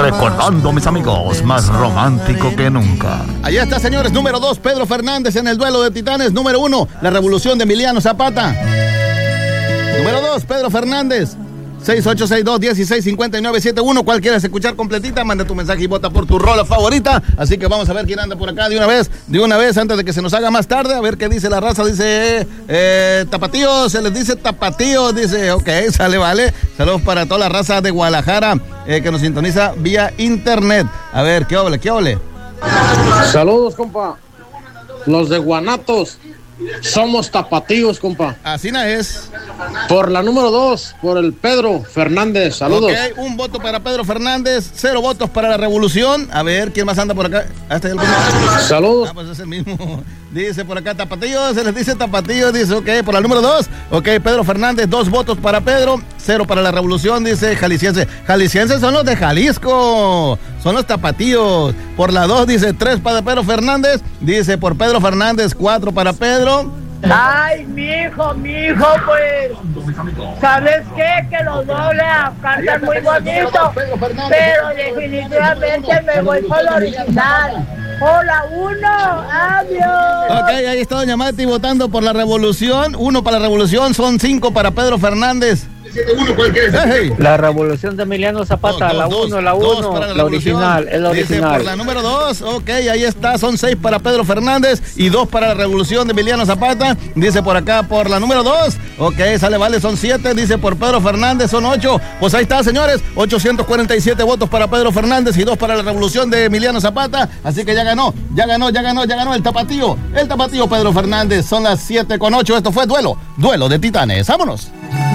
Recordando, mis amigos, más romántico que nunca. Ahí está, señores. Número 2, Pedro Fernández en el duelo de titanes. Número 1, la revolución de Emiliano Zapata. Número 2, Pedro Fernández. 6862-165971. ¿Cuál quieres escuchar completita? Manda tu mensaje y vota por tu rola favorita. Así que vamos a ver quién anda por acá de una vez, antes de que se nos haga más tarde. A ver qué dice la raza. Dice tapatío, se les dice tapatío. Dice, ok, sale, vale. Saludos para toda la raza de Guadalajara que nos sintoniza vía internet. A ver, qué ole. Saludos, compa. Los de Guanatos somos tapatíos, compa. Así no es. Por la número 2, por el Pedro Fernández. Saludos. Ok, un voto para Pedro Fernández, 0 votos para la revolución. A ver, ¿quién más anda por acá? Saludos. Pues es el mismo. Dice por acá tapatío, se les dice tapatío. Dice, ok, por la número 2. Ok, Pedro Fernández, 2 votos para Pedro, 0 para la revolución. Dice jalisciense. Jaliscienses son los de Jalisco. Son los tapatíos. Por la 2 dice 3 para Pedro Fernández. Dice por Pedro Fernández 4 para Pedro. Ay, mijo, pues, ¿sabes qué? Que los dobles cantan muy bonito, pero definitivamente me voy por la original. Hola, 1, adiós. Ok, ahí está doña Mati votando por la revolución. 1 para la revolución, son 5 para Pedro Fernández. Hey. La revolución de Emiliano Zapata, la 1, la original, es la original. Por la número 2, ok, ahí está, son 6 para Pedro Fernández y 2 para la revolución de Emiliano Zapata. Dice por acá, por la número 2, ok, sale, vale, son 7, dice por Pedro Fernández, son 8. Pues ahí está, señores, 847 votos para Pedro Fernández y 2 para la revolución de Emiliano Zapata. Así que ya ganó el tapatío Pedro Fernández. Son las 7:08, esto fue Duelo de Titanes. Vámonos.